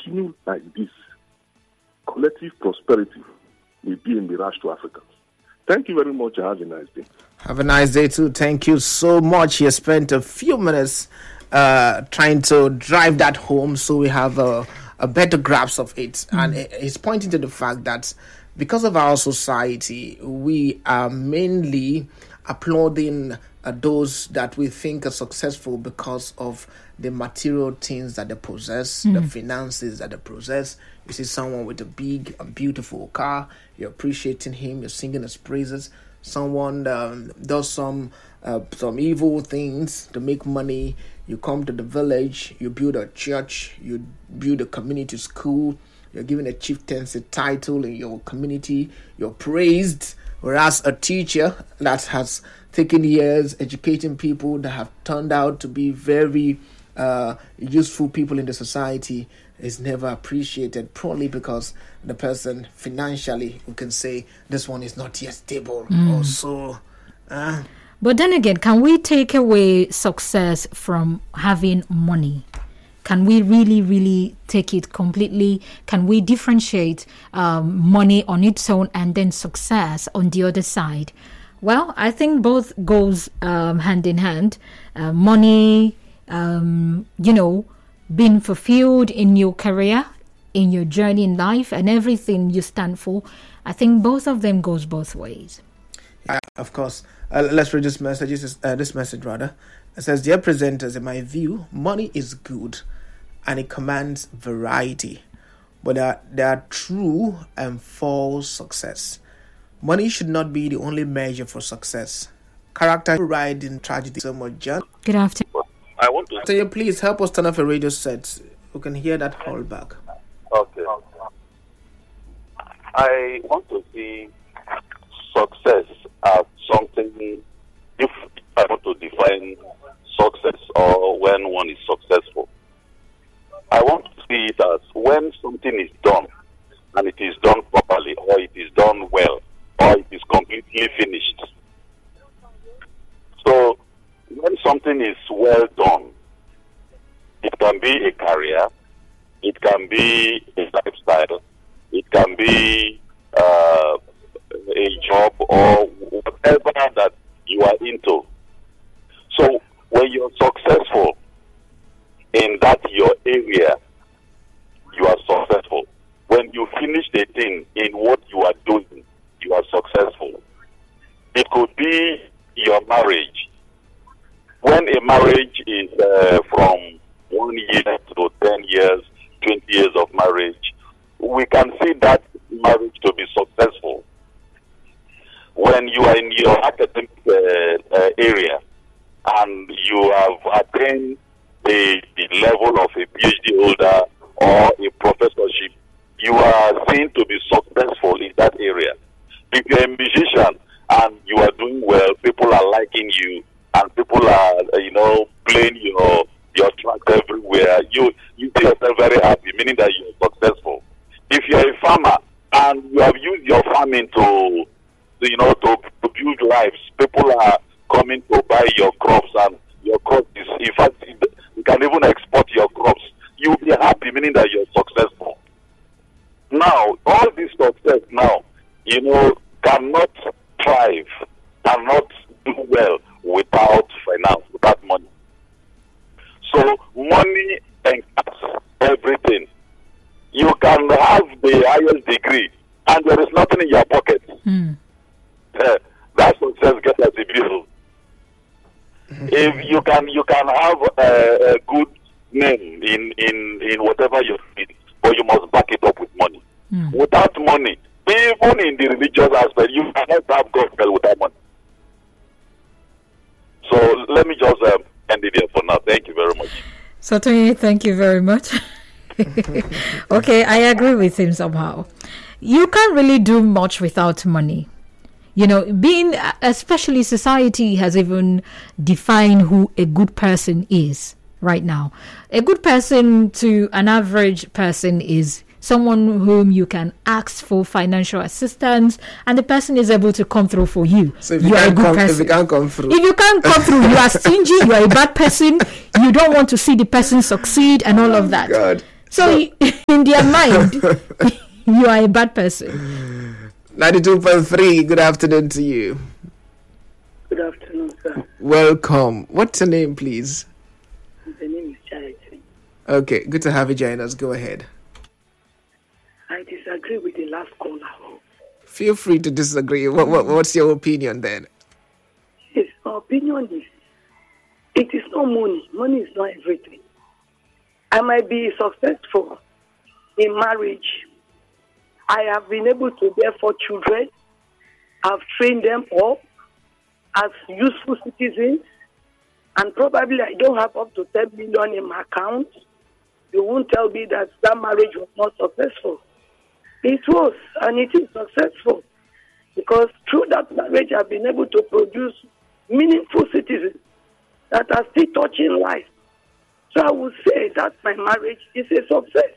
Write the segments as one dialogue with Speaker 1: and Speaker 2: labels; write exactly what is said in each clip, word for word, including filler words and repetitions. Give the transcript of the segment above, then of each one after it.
Speaker 1: continue like this, collective prosperity will be a mirage to Africans. Thank you very much. Have a nice day.
Speaker 2: Have a nice day too. Thank you so much. You spent a few minutes uh, trying to drive that home so we have a, a better grasp of it. Mm. And he's pointing to the fact that because of our society, we are mainly applauding uh, those that we think are successful because of the material things that they possess, mm. the finances that they possess. You see someone with a big and beautiful car, you're appreciating him, you're singing his praises. Someone um, does some uh, some evil things to make money. You come to the village, you build a church, you build a community school, you're given a chieftaincy title in your community, you're praised. Whereas a teacher that has taken years educating people that have turned out to be very uh, useful people in the society is never appreciated, probably because the person financially, we can say this one is not yet stable mm. or so. Uh,
Speaker 3: but then again, can we take away success from having money? Can we really, really take it completely? Can we differentiate um, money on its own and then success on the other side? Well, I think both goes um, hand in hand. Uh, money, um, you know, being fulfilled in your career, in your journey in life, and everything you stand for. I think both of them goes both ways.
Speaker 2: Yeah, of course. Uh, let's read this message. This, is, uh, this message rather. It says, "Dear presenters, in my view, money is good and it commands variety, but there are, there are true and false success. Money should not be the only measure for success. Character ride in tragedy so much, John."
Speaker 3: Good afternoon.
Speaker 1: I want to...
Speaker 2: So you please help us turn off a radio set. We can hear that call back.
Speaker 1: Okay. I want to see success as something, if I want to define success or when one is successful, I want to see it as when something is done and it is done properly, or it is done well, or it is completely finished. So when something is well done, it can be a career, it can be a lifestyle, it can be uh, a job or whatever that you are into. So when you're successful in that your area, you are successful. When you finish the thing in what you are doing, you are successful. It could be your marriage. When a marriage is uh, from one year to ten years, twenty years of marriage, we can see that marriage to be successful. When you are in your academic uh, uh, area and you have attained the, the level of a PhD holder or a professorship, you are seen to be successful in that area. If you're a musician and you are doing well, people are liking you, and people are, you know, playing your your tracks everywhere, you you see yourself very happy, meaning that you're successful. If you're a farmer and you have used your farming to, you know, to, to build lives, people are coming to buy your crops, and your crops is, in fact, you can even export your crops. You'll be happy, meaning that you're successful. Now, all this success now, you know, cannot thrive, cannot do well without finance, without money. So money encaps everything. You can have the highest degree and there is nothing in your pocket. Mm. Uh, that success gets as a bill. If you can, you can have a, a good name in, in, in whatever you need, but you must back it up with money. Mm. Without money, even in the religious aspect, you cannot have gospel without money. So let me just um, end it here for now. Thank you very much.
Speaker 3: Certainly, thank you very much. Okay, I agree with him somehow. You can't really do much without money. You know, being, especially society has even defined who a good person is right now. A good person to an average person is someone whom you can ask for financial assistance, and the person is able to come through for you.
Speaker 2: So if you, you are a good come, person. If you can't come through,
Speaker 3: if you can't come through, you are stingy. You are a bad person. You don't want to see the person succeed, and all
Speaker 2: oh
Speaker 3: of that.
Speaker 2: God.
Speaker 3: So, so in their mind, you are a bad person.
Speaker 2: ninety-two point three, good afternoon to you.
Speaker 4: Good afternoon, sir.
Speaker 2: Welcome. What's your name, please?
Speaker 4: The name is Charity.
Speaker 2: Okay, good to have you join us. Go ahead.
Speaker 4: I disagree with the last caller.
Speaker 2: Feel free to disagree. What, what, what's your opinion then?
Speaker 4: Yes, my opinion is, it is not money. Money is not everything. I might be successful in marriage. I have been able to bear four children. I've trained them up as useful citizens. And probably I don't have up to ten million in my account. You won't tell me that that marriage was not successful. It was, and it is successful. Because through that marriage, I've been able to produce meaningful citizens that are still touching life. So I would say that my marriage is a success.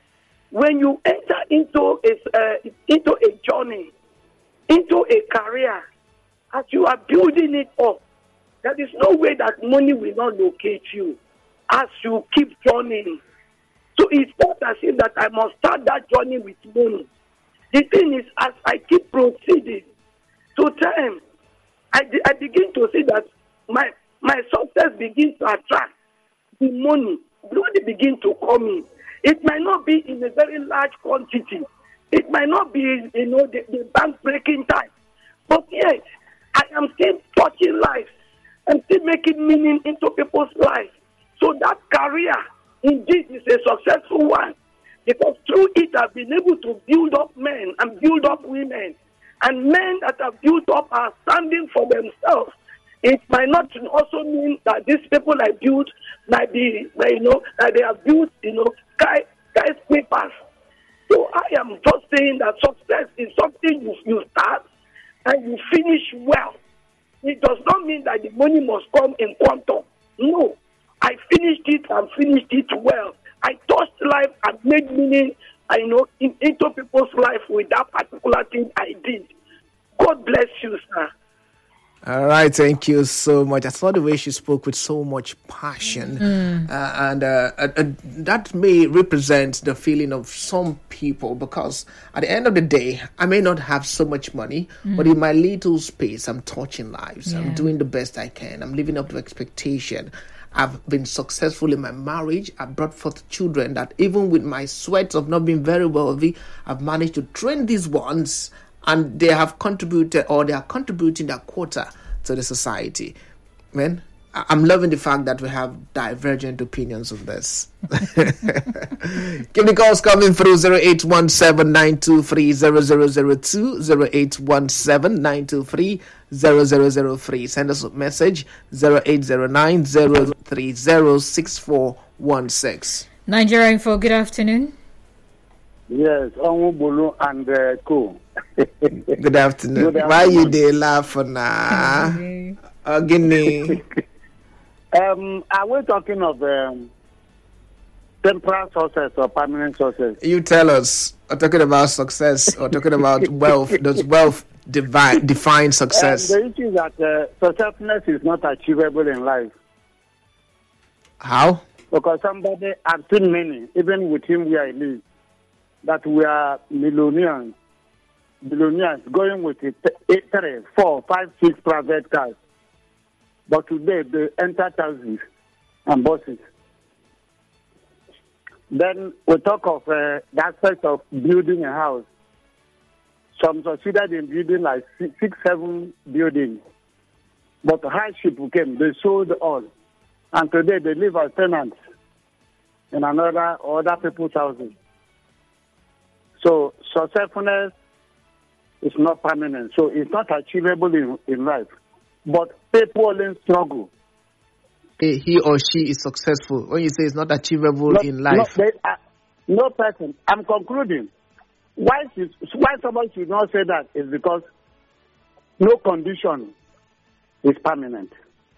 Speaker 4: When you enter into a, uh, into a journey, into a career, as you are building it up, there is no way that money will not locate you as you keep journeying. So it's not as if that I must start that journey with money. The thing is, as I keep proceeding, to time, I, I begin to see that my my success begins to attract the money. The money begin to come in. It might not be in a very large quantity. It might not be, you know, the, the bank-breaking time. But yet, I am still touching lives. I'm still making meaning into people's lives. So that career, indeed, is a successful one. Because through it, I've been able to build up men and build up women. And men that are built up are standing for themselves. It might not also mean that these people I built might be, you know, that they have built, you know, skyscrapers. So I am just saying that success is something you, you start and you finish well. It does not mean that the money must come in quantum. No. I finished it and finished it well. I touched life and made meaning, I know, in, into people's life with that particular thing I did. God bless you, sir.
Speaker 2: All right, thank you so much. I saw the way she spoke with so much passion, mm. uh, and uh, uh, uh, that may represent the feeling of some people, because at the end of the day, I may not have so much money, mm. but in my little space, I'm touching lives. Yeah. I'm doing the best I can. I'm living up to expectation. I've been successful in my marriage. I brought forth children that even with my sweat of not being very wealthy, I've managed to train these ones, and they have contributed, or they are contributing their quota to the society. Man, I'm loving the fact that we have divergent opinions of this. Keep the calls coming through zero eight one seven, nine two three, zero zero zero two, zero eight one seven, nine two three, zero zero zero three. Send us a message zero eight zero nine, zero three zero, six four one six.
Speaker 3: Nigeria Info, good afternoon.
Speaker 5: Yes, Onwubulu and uh, Co.
Speaker 2: Good afternoon. Good Why you they laughing now? Uh, Guinea.
Speaker 5: Um, are we talking of um, temporary success or permanent success?
Speaker 2: You tell us. Or talking about success, or talking about wealth. Does wealth divine, define success?
Speaker 5: Um, the issue is that uh, successfulness is not achievable in life.
Speaker 2: How?
Speaker 5: Because somebody, I've seen many, even with him where I live, that we are millionaires, billionaires going with it, eight, three, four, five, six private cars. But today they enter taxis and buses. Then we talk of uh, the aspect of building a house. Some succeeded in building like six, six seven buildings. But hardship came, they sold all. And today they live as tenants in another or other people's houses. So successfulness is not permanent. So it's not achievable in, in life. But people only struggle.
Speaker 2: Hey, he or she is successful. When you say it's not achievable not, in life.
Speaker 5: Not, they, uh, no person. I'm concluding. Why, should, why somebody should not say that is because no condition is permanent.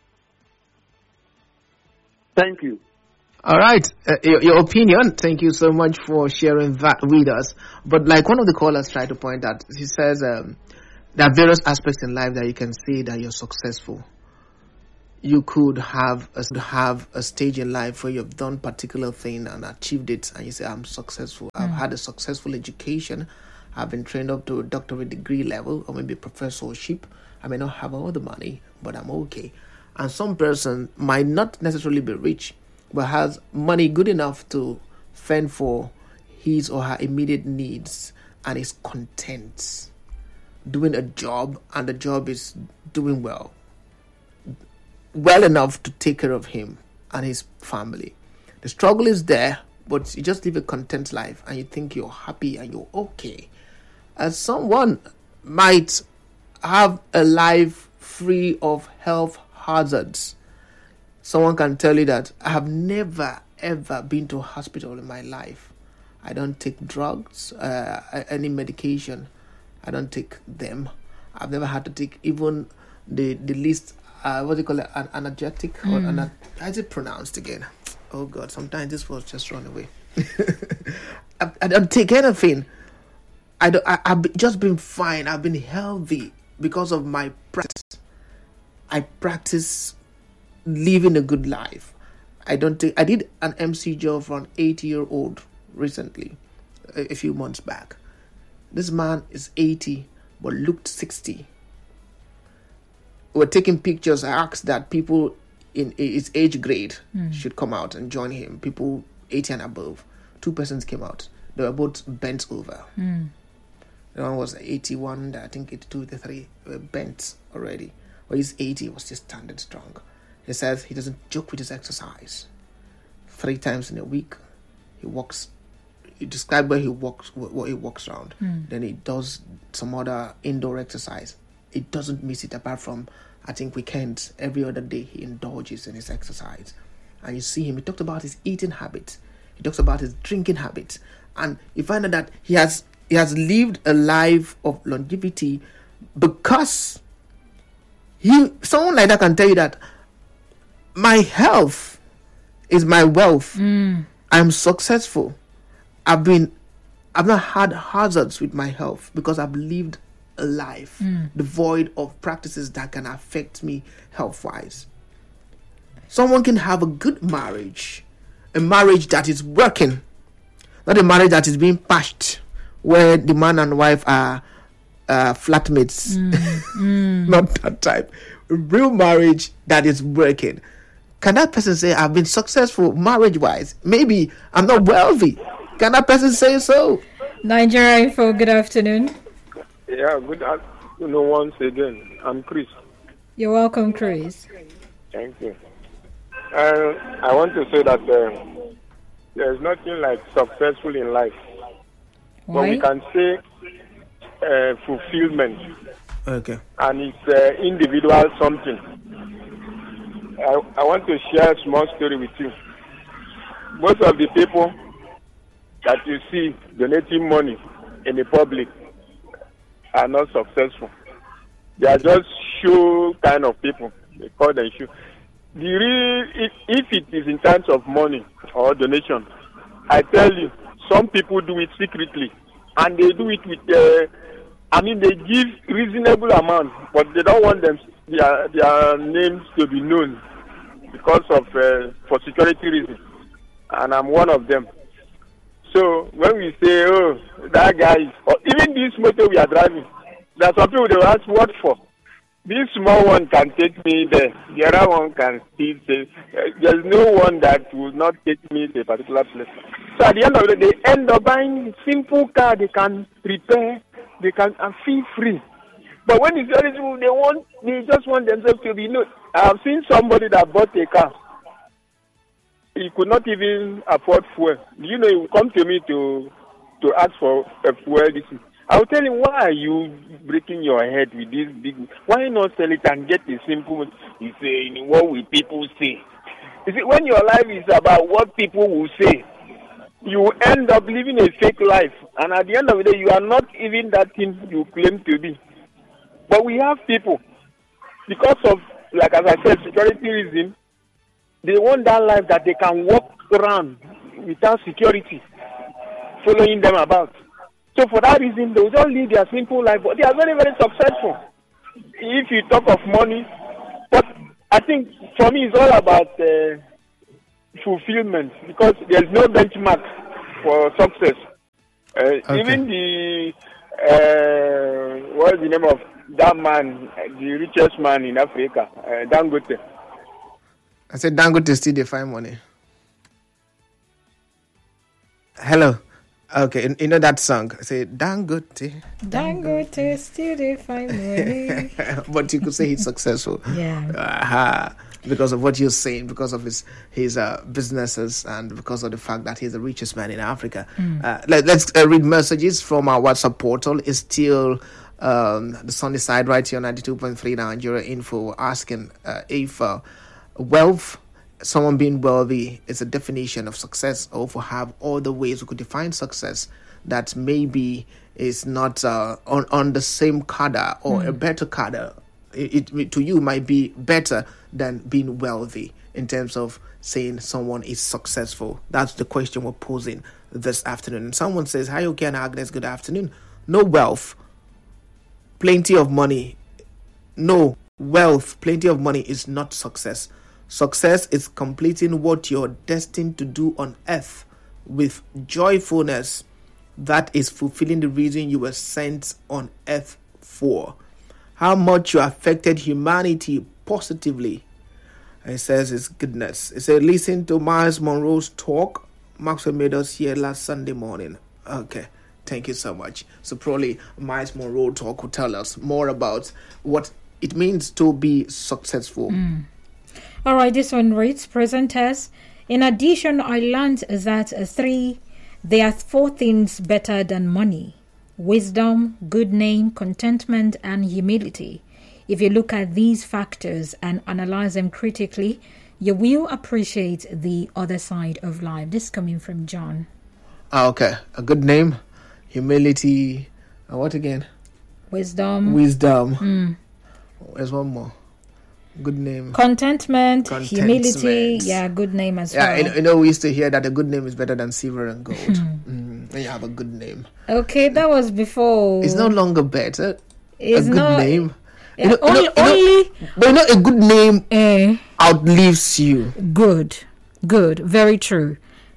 Speaker 5: Thank you.
Speaker 2: All right, uh, your, your opinion. Thank you so much for sharing that with us. But like one of the callers tried to point out, he says um, there are various aspects in life that you can say that you're successful. you could have a, have a stage in life where you've done particular thing and achieved it, and you say, I'm successful. Mm. I've had a successful education. I've been trained up to a doctorate degree level or maybe professorship. I may not have all the money, but I'm okay. And some person might not necessarily be rich, but has money good enough to fend for his or her immediate needs and is content doing a job, and the job is doing well. Well enough to take care of him and his family. The struggle is there, but you just live a content life and you think you're happy and you're okay. As someone might have a life free of health hazards. Someone can tell you that I have never ever been to a hospital in my life. I don't take drugs, uh, any medication. I don't take them. I've never had to take even the, the least, uh, what do you call it, an analgesic? Mm. Or an, how is it pronounced again? Oh God, sometimes this was just run away. I, I don't take anything. I don't, I, I've just been fine. I've been healthy because of my practice. I practice living a good life. I don't take, I did an M C job for an eighty-year-old recently, a, a few months back. This man is eighty, but looked sixty. We're taking pictures. I asked that people in his age grade mm. should come out and join him. People eighty and above. Two persons came out. They were both bent over. Mm. The one was eighty-one, I think eighty-two, eighty-three, were bent already. But he's eighty, was just standing strong. He says he doesn't joke with his exercise. Three times in a week, he walks. He described where he walks, what he walks around. Mm. Then he does some other indoor exercise. He doesn't miss it apart from, I think, weekends. Every other day he indulges in his exercise. And you see him, he talked about his eating habits. He talks about his drinking habits. And you find out that he has he has lived a life of longevity because he someone like that can tell you that my health is my wealth. Mm. I'm successful. I've been, I've not had hazards with my health because I've lived a life mm. devoid of practices that can affect me health-wise. Someone can have a good marriage, a marriage that is working, not a marriage that is being patched, where the man and wife are uh, flatmates. Mm. mm. Not that type. A real marriage that is working. Can that person say, I've been successful marriage-wise? Maybe I'm not wealthy. Can that person say so?
Speaker 3: Nigeria Info, good afternoon.
Speaker 6: Yeah, good afternoon once again. I'm Chris.
Speaker 3: You're welcome, Chris.
Speaker 6: Thank you. Uh, I want to say that uh, there's nothing like successful in life.
Speaker 3: Why?
Speaker 6: But we can say uh, fulfillment.
Speaker 2: Okay.
Speaker 6: And it's uh, individual something. I, I want to share a small story with you. Most of the people that you see donating money in the public are not successful. They are just show kind of people. They call them show. The real, if, if it is in terms of money or donation, I tell you, some people do it secretly, and they do it with, uh, I mean, they give reasonable amount, but they don't want them their their names to be known because of uh, for security reasons, and I'm one of them. So when we say, oh, that guy is, or even this motor we are driving, there are some people they will ask what for. This small one can take me there. The other one can still say, uh, there's no one that will not take me to a particular place. So at the end of the day, they end up buying a simple car they can repair, they can and feel free. But when it's very simple, they want, they just want themselves to be known. I have seen somebody that bought a car. He could not even afford fuel. You know, he would come to me to to ask for a fuel. I will tell him, why are you breaking your head with this big? Why not sell it and get a simple? He say, what will people say? You see, when your life is about what people will say, you end up living a fake life. And at the end of the day, you are not even that thing you claim to be. But we have people, because of, like as I said, security reason, they want that life that they can walk around without security following them about. So for that reason, they will just live their simple life, but they are very, very successful. If you talk of money, but I think for me it's all about uh, fulfillment, because there's no benchmark for success. Uh,
Speaker 2: Okay.
Speaker 6: Even the uh, what is the name of that man, the richest man in Africa, uh, Dangote.
Speaker 2: I said Dangote still they find money. Hello. Okay, you- you know that song. I say Dangote.
Speaker 3: Dangote still they find money.
Speaker 2: But you could say he's successful.
Speaker 3: Yeah.
Speaker 2: Aha. Because of what you're saying, because of his his uh, businesses, and because of the fact that he's the richest man in Africa. Uh, let, let's uh, read messages from our WhatsApp portal. It's still um, the sunny side right here on ninety-two point three Nigeria Info, asking uh, if uh, wealth, someone being wealthy, is a definition of success, or if we have all the ways we could define success that maybe is not uh, on, on the same cadre or a better cadre. It, it to you might be better than being wealthy in terms of saying someone is successful. That's the question we're posing this afternoon. And someone says, "Hi, okay, and Agnes, good afternoon. No wealth, plenty of money. No wealth, plenty of money is not success. Success is completing what you're destined to do on earth with joyfulness. That is fulfilling the reason you were sent on earth for. How much you affected humanity positively." It says it's goodness. It says, listen to Miles Monroe's talk. Maxwell made us here last Sunday morning. Okay, thank you so much. So probably Miles Monroe talk will tell us more about what it means to be successful.
Speaker 3: All right, this one reads, presenters. In addition, I learned that uh, three, there are four things better than money: wisdom, good name, contentment, and humility. If you look at these factors and analyze them critically, you will appreciate the other side of life. This coming from John.
Speaker 2: Ah, okay, a good name, humility, and what again?
Speaker 3: Wisdom,
Speaker 2: Wisdom. There's one more. Good name.
Speaker 3: contentment, humility.
Speaker 2: Contentment.
Speaker 3: Yeah, good name as
Speaker 2: Yeah,
Speaker 3: well.
Speaker 2: you know, you know, we used to hear that a good name is better than silver and gold. mm, when you have a good name,
Speaker 3: Okay, that was before.
Speaker 2: it's no longer better.
Speaker 3: It's
Speaker 2: a good
Speaker 3: not-
Speaker 2: name.
Speaker 3: Yeah,
Speaker 2: You know- you
Speaker 3: only,
Speaker 2: know- you know-
Speaker 3: only
Speaker 2: But you know, a good name
Speaker 3: eh,
Speaker 2: outlives you.
Speaker 3: good, good, very true.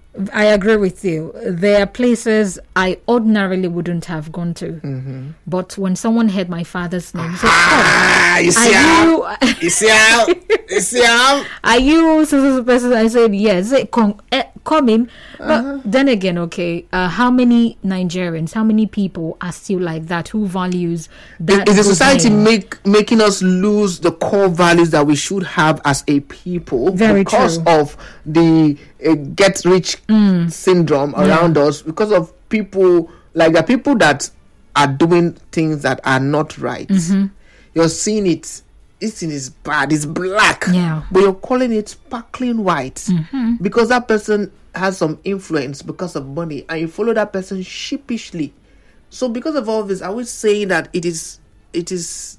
Speaker 3: I agree with you. There are places I ordinarily wouldn't have gone to, but when someone heard my father's name, he said,
Speaker 2: Ah, you
Speaker 3: "Oh,
Speaker 2: see
Speaker 3: are
Speaker 2: how?
Speaker 3: you,
Speaker 2: You see how? You see how?
Speaker 3: are you so so so person?" I said, "Yes." Say, Come, eh, come in. But then again, okay, uh, how many Nigerians, how many people are still like that, who values that?
Speaker 2: Is the
Speaker 3: good
Speaker 2: society
Speaker 3: name?
Speaker 2: make making us lose the core values that we should have as a people
Speaker 3: Very
Speaker 2: because
Speaker 3: true.
Speaker 2: of the uh, get rich syndrome around us? Because of people like the people that are doing things that are not right. You're seeing it. This thing is bad. It's black.
Speaker 3: Yeah.
Speaker 2: But you're calling it sparkling white because that person has some influence because of money, and you follow that person sheepishly. So because of all this, I would say that it is it is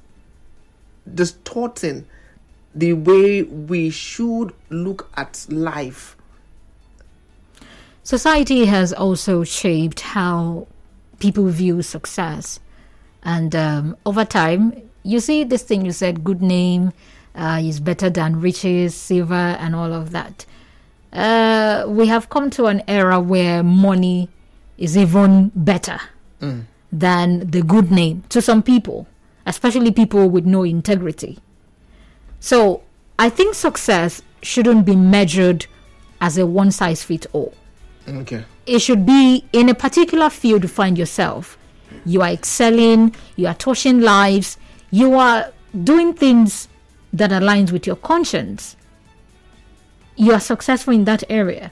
Speaker 2: distorting the way we should look at life.
Speaker 3: Society has also shaped how people view success. And um, over time, you see this thing you said, good name uh, is better than riches, silver, and all of that. Uh, we have come to an era where money is even better than the good name to some people, especially people with no integrity. So I think success shouldn't be measured as a one-size-fits-all.
Speaker 2: Okay.
Speaker 3: It should be in a particular field you find yourself. You are excelling, you are touching lives, you are doing things that aligns with your conscience. You are successful in that area.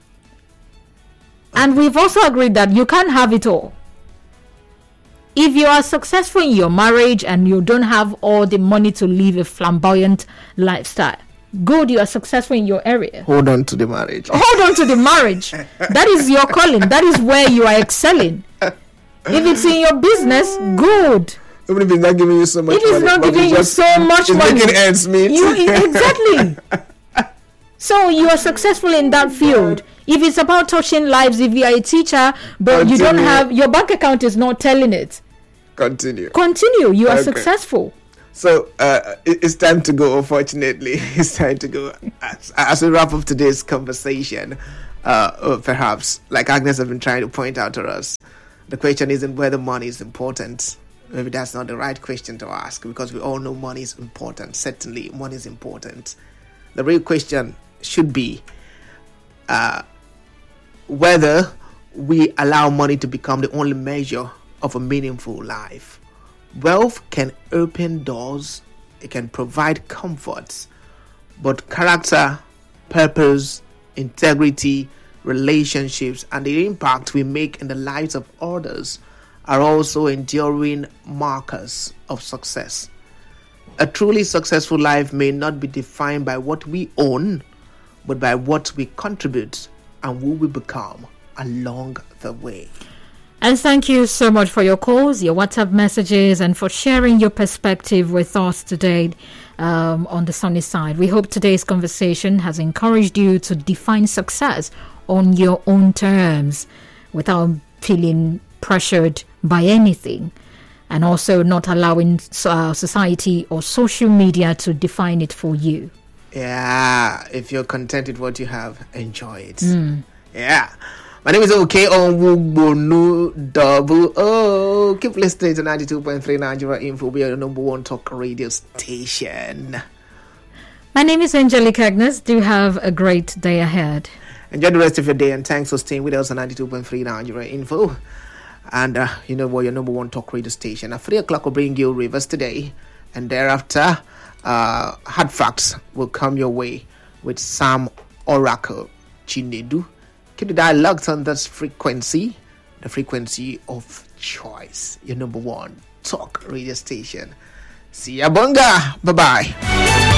Speaker 3: And we've also agreed that you can't have it all. If you are successful in your marriage and you don't have all the money to live a flamboyant lifestyle, good, you are successful in your area.
Speaker 2: Hold on to the marriage.
Speaker 3: Hold on to the marriage. That is your calling. That is where you are excelling. If it's in your business, good.
Speaker 2: Even if it's not giving you so much
Speaker 3: If it's
Speaker 2: money,
Speaker 3: not
Speaker 2: but
Speaker 3: giving
Speaker 2: it's
Speaker 3: you
Speaker 2: just-
Speaker 3: so much
Speaker 2: it's
Speaker 3: money,
Speaker 2: making ends meet.
Speaker 3: You, exactly. So you are successful in that field. If it's about touching lives, if you are a teacher, but you don't
Speaker 2: Continue.
Speaker 3: have, your bank account is not telling it,
Speaker 2: Continue.
Speaker 3: continue. You are
Speaker 2: Okay.
Speaker 3: successful.
Speaker 2: So uh, it- it's time to go, unfortunately. It's time to go. As, as we wrap up today's conversation, uh, uh, perhaps, like Agnes has been trying to point out to us, the question isn't whether money is important. Maybe that's not the right question to ask, because we all know money is important. Certainly, money is important. The real question should be uh, whether we allow money to become the only measure of a meaningful life. Wealth can open doors, it can provide comforts, but character, purpose, integrity, relationships, and the impact we make in the lives of others are also enduring markers of success. A truly successful life may not be defined by what we own, but by what we contribute and who we become along the way.
Speaker 3: And thank you so much for your calls, your WhatsApp messages, and for sharing your perspective with us today um, on the sunny side. We hope today's conversation has encouraged you to define success on your own terms without feeling pressured by anything, and also not allowing uh, society or social media to define it for you.
Speaker 2: Yeah, if you're content with what you have, enjoy it. Mm. Yeah. My name is OK Onwugbonu Double O. Keep listening to ninety-two point three Nigeria Info. We are the number one talk radio station.
Speaker 3: My name is Angelica Agnes. Do have a great day ahead.
Speaker 2: Enjoy the rest of your day, and thanks for staying with us on ninety-two point three Nigeria Info. And uh, you know what, your number one talk radio station. At three o'clock, we'll bring you Rivers today. And thereafter, uh, Hard Facts will come your way with Sam Oracle Chinedu. Keep the dialogues on this frequency, the frequency of choice. Your number one talk radio station. See ya, bunga. Bye-bye.